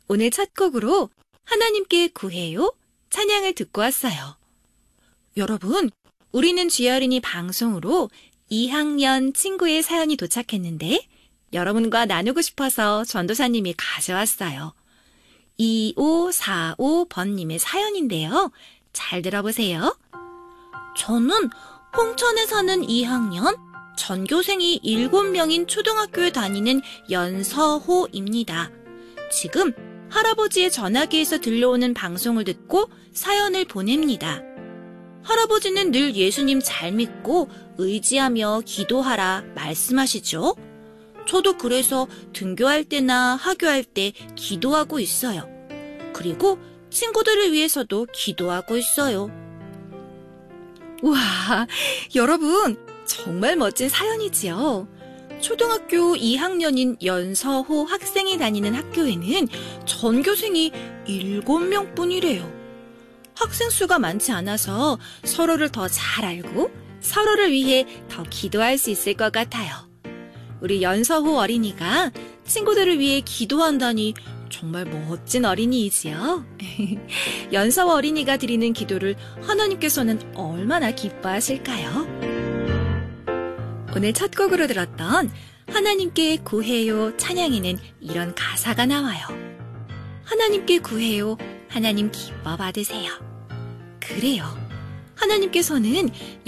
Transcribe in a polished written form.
오늘 첫 곡으로 하나님께 구해요 찬양을 듣고 왔어요. 여러분, 우리는 주의 어린이 방송으로 2학년 친구의 사연이 도착했는데 여러분과 나누고 싶어서 전도사님이 가져왔어요. 2545번님의 사연인데요. 잘 들어보세요. 저는 홍천에 사는 2학년 전교생이 7명인 초등학교에 다니는 연서호입니다. 지금 할아버지의 전화기에서 들려오는 방송을 듣고 사연을 보냅니다. 할아버지는 늘 예수님 잘 믿고 의지하며 기도하라 말씀하시죠. 저도 그래서 등교할 때나 하교할 때 기도하고 있어요. 그리고 친구들을 위해서도 기도하고 있어요. 우와, 여러분 정말 멋진 사연이지요. 초등학교 2학년인 연서호 학생이 다니는 학교에는 전교생이 7명뿐이래요. 학생 수가 많지 않아서 서로를 더 잘 알고 서로를 위해 더 기도할 수 있을 것 같아요. 우리 연서호 어린이가 친구들을 위해 기도한다니 정말 멋진 어린이이지요. 연서호 어린이가 드리는 기도를 하나님께서는 얼마나 기뻐하실까요? 오늘 첫 곡으로 들었던 하나님께 구해요 찬양에는 이런 가사가 나와요. 하나님께 구해요. 하나님 기뻐 받으세요. 그래요. 하나님께서는